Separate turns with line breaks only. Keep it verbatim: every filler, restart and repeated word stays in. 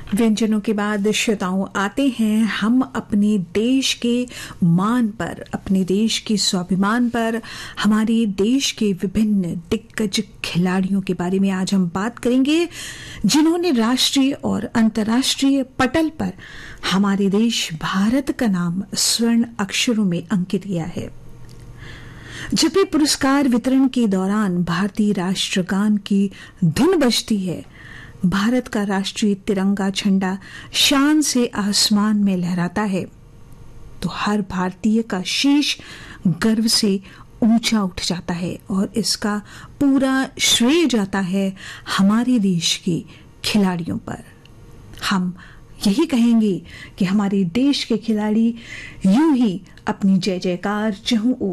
व्यंजनों के बाद श्रोताओं आते हैं हम अपने देश के मान पर, अपने देश के स्वाभिमान पर, हमारे देश के विभिन्न दिग्गज खिलाड़ियों के बारे में आज हम बात करेंगे जिन्होंने राष्ट्रीय और अंतर्राष्ट्रीय पटल पर हमारे देश भारत का नाम स्वर्ण अक्षरों में अंकित किया है। जब भी पुरस्कार वितरण के दौरान भारतीय राष्ट्रगान की धुन बजती है, भारत का राष्ट्रीय तिरंगा झंडा शान से आसमान में लहराता है, तो हर भारतीय का शीश गर्व से ऊंचा उठ जाता है और इसका पूरा श्रेय जाता है हमारे देश के खिलाड़ियों पर। हम यही कहेंगे कि हमारे देश के खिलाड़ी यूं ही अपनी जय जयकार चहुं ओर